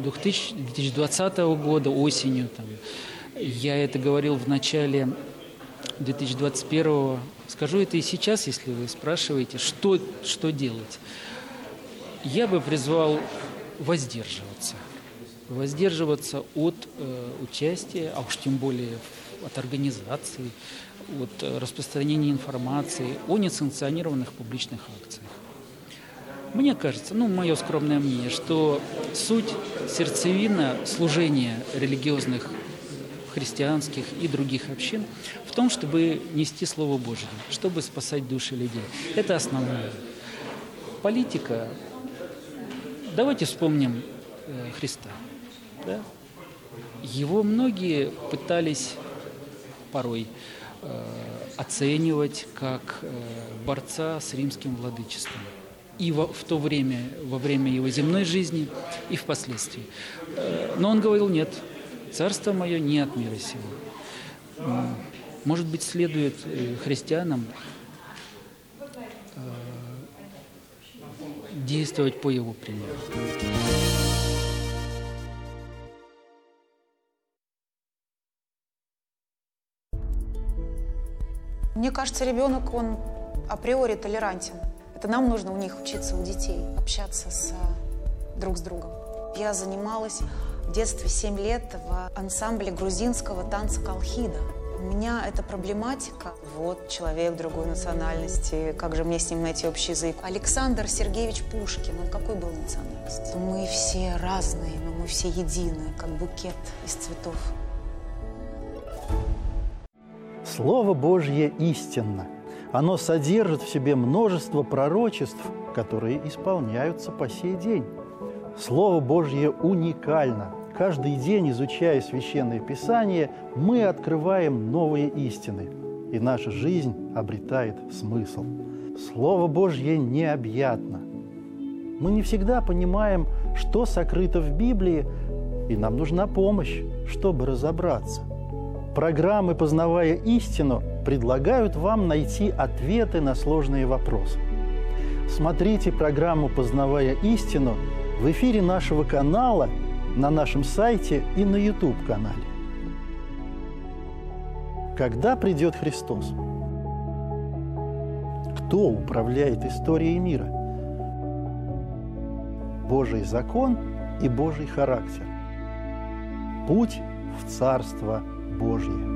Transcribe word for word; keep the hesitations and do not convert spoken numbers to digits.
две тысячи двадцатого года, осенью. Там. Я это говорил в начале две тысячи двадцать первого. Скажу это и сейчас, если вы спрашиваете, что, что делать. Я бы призвал воздерживаться. Воздерживаться от э, участия, а уж тем более от организации, от распространения информации о несанкционированных публичных акциях. Мне кажется, ну, мое скромное мнение, что суть, сердцевина служения религиозных, христианских и других общин в том, чтобы нести Слово Божье, чтобы спасать души людей. Это основное. Политика. Давайте вспомним э, Христа. Да? Его многие пытались порой э, оценивать как э, борца с римским владычеством. И во, в то время, во время его земной жизни, и впоследствии. Э, но он говорил: нет, царство мое не от мира сего. Э, может быть, следует э, христианам э, действовать по его примеру. Мне кажется, ребенок, он априори толерантен. Это нам нужно у них учиться, у детей, общаться с, друг с другом. Я занималась в детстве семь лет в ансамбле грузинского танца колхида. У меня эта проблематика. Вот человек другой национальности, как же мне с ним найти общий язык? Александр Сергеевич Пушкин, он какой был национальности? Мы все разные, но мы все едины, как букет из цветов. Слово Божье истинно. Оно содержит в себе множество пророчеств, которые исполняются по сей день. Слово Божье уникально. Каждый день, изучая Священное Писание, мы открываем новые истины, и наша жизнь обретает смысл. Слово Божье необъятно. Мы не всегда понимаем, что сокрыто в Библии, и нам нужна помощь, чтобы разобраться. Программы «Познавая истину» предлагают вам найти ответы на сложные вопросы. Смотрите программу «Познавая истину» в эфире нашего канала, на нашем сайте и на ютуб-канале. Когда придет Христос? Кто управляет историей мира? Божий закон и Божий характер. Путь в Царство Божье.